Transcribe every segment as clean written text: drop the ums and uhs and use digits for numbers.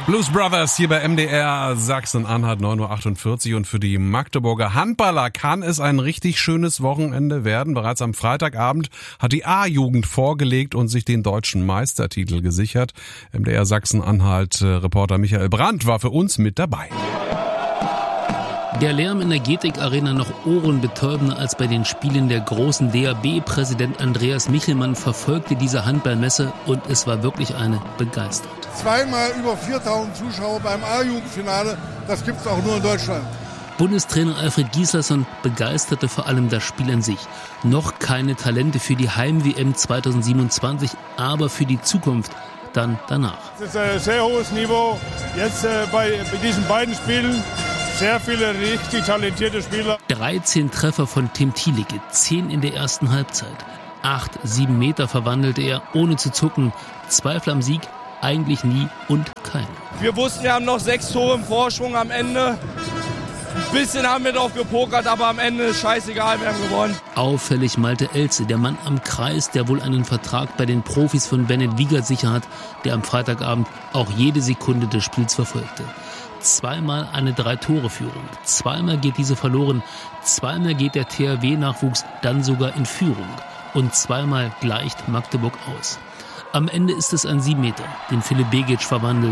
Blues Brothers hier bei MDR Sachsen-Anhalt 9.48 Uhr und für die Magdeburger Handballer kann es ein richtig schönes Wochenende werden. Bereits am Freitagabend hat die A-Jugend vorgelegt und sich den deutschen Meistertitel gesichert. MDR Sachsen-Anhalt Reporter Michael Brandt war für uns mit dabei. Der Lärm in der Getek-Arena noch ohrenbetäubender als bei den Spielen der großen DAB. Präsident Andreas Michelmann verfolgte diese Handballmesse und es war wirklich eine begeistert. Zweimal über 4.000 Zuschauer beim A-Jugendfinale, das gibt's auch nur in Deutschland. Bundestrainer Alfred Gislason begeisterte vor allem das Spiel an sich. Noch keine Talente für die Heim-WM 2027, aber für die Zukunft dann danach. Es ist ein sehr hohes Niveau, jetzt bei diesen beiden Spielen. Sehr viele richtig talentierte Spieler. 13 Treffer von Tim Thielicke, 10 in der ersten Halbzeit. 8 7-Meter verwandelte er, ohne zu zucken. Zweifel am Sieg eigentlich nie und keine. Wir wussten, wir haben noch 6 Tore im Vorsprung am Ende. Ein bisschen haben wir drauf gepokert, aber am Ende ist scheißegal, wir haben gewonnen. Auffällig Malte Elze, der Mann am Kreis, der wohl einen Vertrag bei den Profis von Bennett Wiegert sicher hat, der am Freitagabend auch jede Sekunde des Spiels verfolgte. Zweimal eine 3-Tore-Führung. Zweimal geht diese verloren. Zweimal geht der THW-Nachwuchs dann sogar in Führung. Und zweimal gleicht Magdeburg aus. Am Ende ist es ein 7-Meter, den Philipp Begic verwandelt.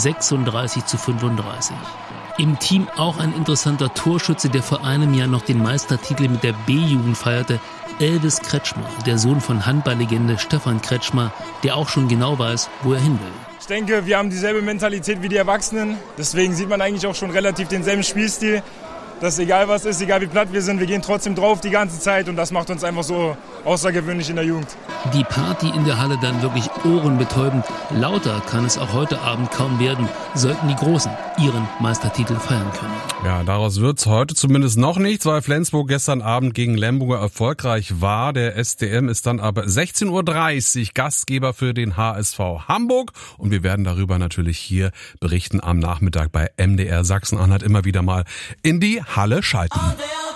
36:35. Im Team auch ein interessanter Torschütze, der vor einem Jahr noch den Meistertitel mit der B-Jugend feierte. Elvis Kretschmer, der Sohn von Handballlegende Stefan Kretschmer, der auch schon genau weiß, wo er hin will. Ich denke, wir haben dieselbe Mentalität wie die Erwachsenen. Deswegen sieht man eigentlich auch schon relativ denselben Spielstil. Dass egal was ist, egal wie platt wir sind, wir gehen trotzdem drauf die ganze Zeit und das macht uns einfach so außergewöhnlich in der Jugend. Die Party in der Halle dann wirklich ohrenbetäubend. Lauter kann es auch heute Abend kaum werden, sollten die Großen ihren Meistertitel feiern können. Ja, daraus wird's heute zumindest noch nichts, weil Flensburg gestern Abend gegen Lemgo erfolgreich war. Der SDM ist dann aber 16:30 Uhr Gastgeber für den HSV Hamburg und wir werden darüber natürlich hier berichten am Nachmittag bei MDR Sachsen-Anhalt immer wieder mal in die Halle schalten.